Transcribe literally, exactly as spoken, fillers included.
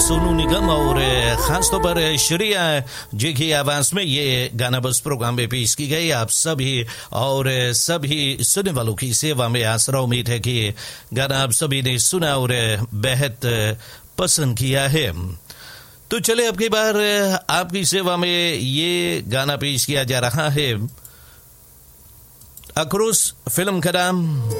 सोनू निगम और खासतौर पर श्रेया जी की आवाज में ये गाना बस प्रोग्राम में पेश की गई। आप सभी और सभी सुनने वालों की सेवा में आसरा उम्मीद है कि गाना आप सभी ने सुना और बेहद पसंद किया है। तो चले अब की बार आपकी सेवा में ये गाना पेश किया जा रहा है। अक्रोश फिल्म का नाम